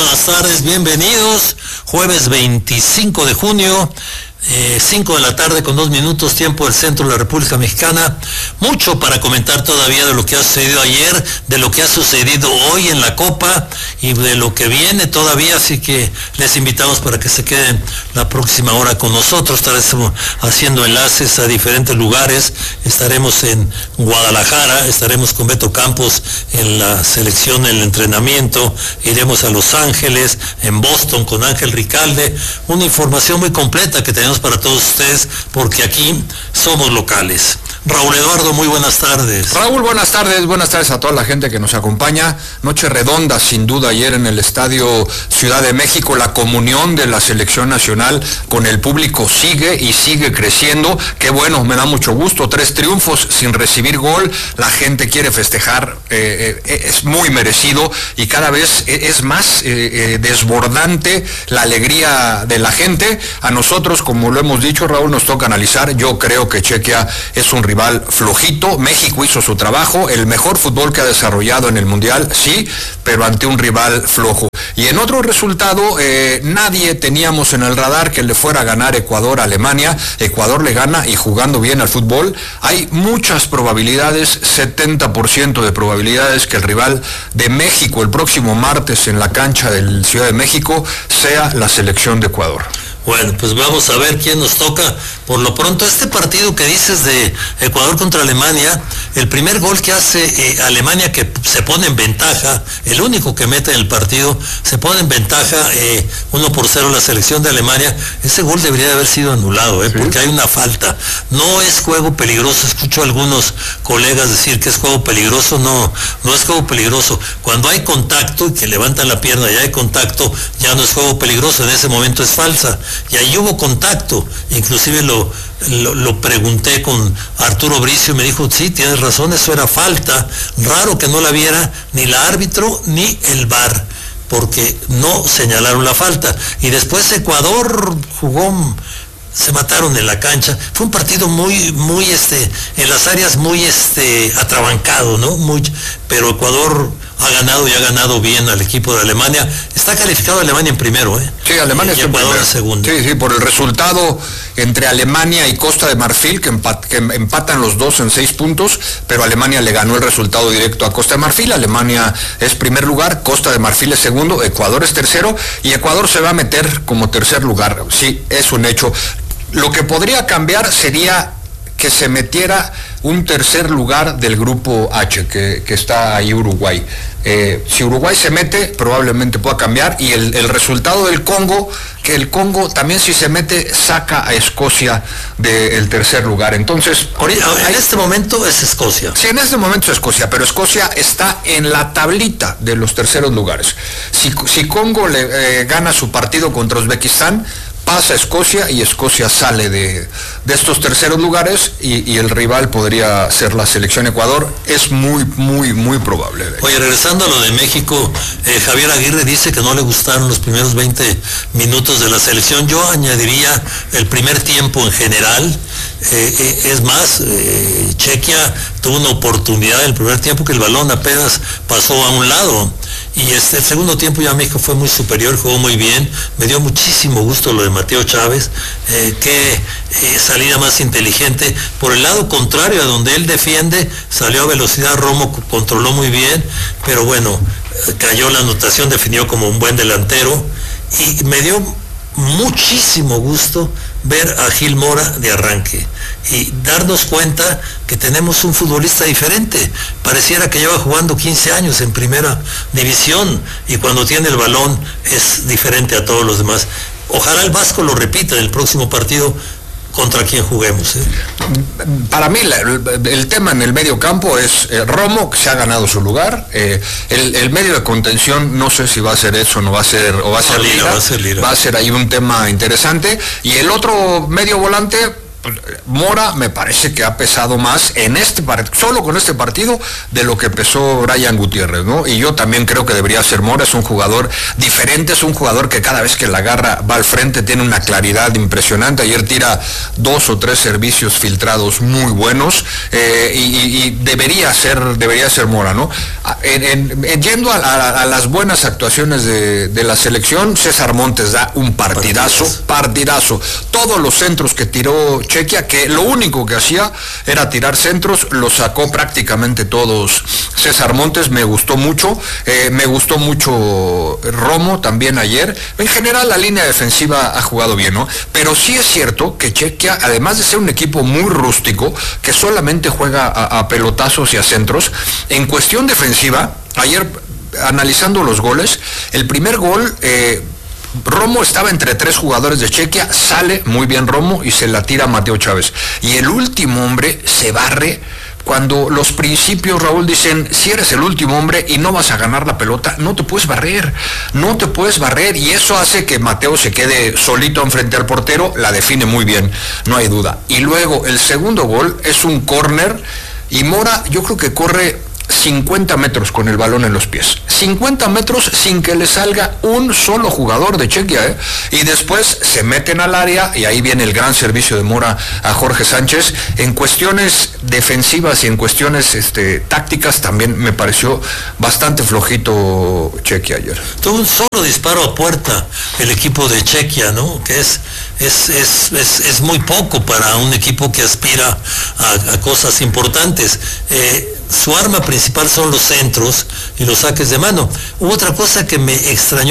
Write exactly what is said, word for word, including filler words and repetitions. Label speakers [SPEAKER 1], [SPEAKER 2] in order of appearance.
[SPEAKER 1] buenas tardes, bienvenidos. Jueves veinticinco de junio, eh, cinco de la tarde con dos minutos, tiempo del centro de la República Mexicana. Mucho para comentar todavía de lo que ha sucedido ayer, de lo que ha sucedido hoy en la Copa y de lo que viene todavía, así que les invitamos para que se queden la próxima hora con nosotros. Estaremos haciendo enlaces a diferentes lugares, estaremos en Guadalajara, estaremos con Beto Campos en la selección, en el entrenamiento, iremos a Los Ángeles, en Boston con Ángel Ricalde, una información muy completa que tenemos para todos ustedes, porque aquí somos locales. Raúl Eduardo, muy buenas tardes.
[SPEAKER 2] Raúl, buenas tardes, buenas tardes a toda la gente que nos acompaña. Noche redonda, sin duda, ayer en el Estadio Ciudad de México. La comunión de la selección nacional con el público sigue y sigue creciendo. Qué bueno, me da mucho gusto. Tres triunfos sin recibir gol. La gente quiere festejar, eh, eh, es muy merecido y cada vez es más eh, eh, desbordante la alegría de la gente. A nosotros, como lo hemos dicho, Raúl, nos toca analizar. Yo creo que Chequia es un rival flojito. México hizo su trabajo, el mejor fútbol que ha desarrollado en el Mundial, sí, pero ante un rival flojo. Y en otro resultado, eh, nadie teníamos en el radar que le fuera a ganar Ecuador a Alemania. Ecuador le gana y jugando bien al fútbol. Hay muchas probabilidades, setenta por ciento de probabilidades que el rival de México el próximo martes en la cancha del Ciudad de México sea la selección de Ecuador.
[SPEAKER 1] Bueno, pues vamos a ver quién nos toca. Por lo pronto, este partido que dices de Ecuador contra Alemania, el primer gol que hace eh, Alemania, que se pone en ventaja, el único que mete en el partido, se pone en ventaja eh, uno por cero la selección de Alemania. Ese gol debería de haber sido anulado, eh, ¿Sí? porque hay una falta. No es juego peligroso. Escucho a algunos colegas decir que es juego peligroso. No, no es juego peligroso. Cuando hay contacto y que levantan la pierna y hay contacto, ya no es juego peligroso. En ese momento es falsa. Y ahí hubo contacto, inclusive lo, lo, lo pregunté con Arturo Bricio y me dijo, sí, tienes razón, eso era falta. Raro que no la viera ni el árbitro ni el V A R, porque no señalaron la falta. Y después Ecuador jugó, se mataron en la cancha. Fue un partido muy, muy, este, en las áreas muy, este, atrabancado, ¿no? Muy, pero Ecuador ha ganado y ha ganado bien al equipo de Alemania. Está calificado Alemania en primero, ¿eh?
[SPEAKER 2] Sí, Alemania
[SPEAKER 1] y Ecuador en segundo.
[SPEAKER 2] Sí, sí, por el resultado entre Alemania y Costa de Marfil, que, empat, que empatan los dos en seis puntos, pero Alemania le ganó el resultado directo a Costa de Marfil. Alemania es primer lugar, Costa de Marfil es segundo, Ecuador es tercero, y Ecuador se va a meter como tercer lugar. Sí, es un hecho. Lo que podría cambiar sería que se metiera un tercer lugar del grupo H, que, que está ahí Uruguay. Eh, si Uruguay se mete, probablemente pueda cambiar, y el, el resultado del Congo, que el Congo también si se mete, saca a Escocia del tercer lugar. Entonces,
[SPEAKER 1] en hay, este momento es Escocia.
[SPEAKER 2] Sí, en este momento es Escocia, pero Escocia está en la tablita de los terceros lugares. Si, si Congo le eh, gana su partido contra Uzbekistán, pasa Escocia y Escocia sale de, de estos terceros lugares y, y el rival podría ser la selección Ecuador. Es muy, muy, muy probable.
[SPEAKER 1] Oye, regresando a lo de México, eh, Javier Aguirre dice que no le gustaron los primeros veinte minutos de la selección. Yo añadiría el primer tiempo en general. Eh, eh, es más, eh, Chequia tuvo una oportunidad en el primer tiempo que el balón apenas pasó a un lado. Y este, el segundo tiempo ya México fue muy superior, jugó muy bien. Me dio muchísimo gusto lo de Mateo Chávez, eh, qué eh, salida más inteligente. Por el lado contrario a donde él defiende, salió a velocidad, Romo controló muy bien, pero bueno, eh, cayó la anotación, definió como un buen delantero. Y me dio muchísimo gusto ver a Gil Mora de arranque y darnos cuenta que tenemos un futbolista diferente. Pareciera que lleva jugando quince años en primera división y cuando tiene el balón es diferente a todos los demás. Ojalá el Vasco lo repita en el próximo partido contra quien juguemos, ¿eh?
[SPEAKER 2] Para mí la, el, el tema en el medio campo es eh, Romo, que se ha ganado su lugar. Eh, el, el medio de contención no sé si va a ser eso, no va a ser, o va a ser
[SPEAKER 1] Lira,
[SPEAKER 2] Lira,
[SPEAKER 1] va a ser Lira.
[SPEAKER 2] Va a ser ahí un tema interesante. Y el otro medio volante, Mora me parece que ha pesado más en este partido, solo con este partido, de lo que pesó Brian Gutiérrez, ¿no? Y yo también creo que debería ser Mora. Es un jugador diferente, es un jugador que cada vez que la agarra va al frente, tiene una claridad impresionante. Ayer tira dos o tres servicios filtrados muy buenos, eh, y, y, y debería ser, debería ser Mora, ¿no? En, en, en, yendo a, a, a las buenas actuaciones de, de la selección, César Montes da un partidazo, partidazo. Todos los centros que tiró Chequia, que lo único que hacía era tirar centros, lo sacó prácticamente todos César Montes. Me gustó mucho, eh, me gustó mucho Romo también ayer. En general la línea defensiva ha jugado bien, ¿no? Pero sí es cierto que Chequia, además de ser un equipo muy rústico, que solamente juega a, a pelotazos y a centros, en cuestión defensiva, ayer analizando los goles, el primer gol, eh, Romo estaba entre tres jugadores de Chequia, sale muy bien Romo y se la tira a Mateo Chávez. Y el último hombre se barre, cuando los principios, Raúl, dicen, si eres el último hombre y no vas a ganar la pelota, no te puedes barrer, no te puedes barrer, y eso hace que Mateo se quede solito enfrente al portero, la define muy bien, no hay duda. Y luego el segundo gol es un córner, y Mora yo creo que corre cincuenta metros con el balón en los pies, cincuenta metros sin que le salga un solo jugador de Chequia, ¿eh? Y después se meten al área y ahí viene el gran servicio de Mora a Jorge Sánchez. En cuestiones defensivas y en cuestiones este, tácticas también me pareció bastante flojito Chequia ayer.
[SPEAKER 1] Tuvo un solo disparo a puerta el equipo de Chequia, ¿no? Que es Es, es, es, es muy poco para un equipo que aspira a, a cosas importantes. Eh, su arma principal son los centros y los saques de mano. Hubo otra cosa que me extrañó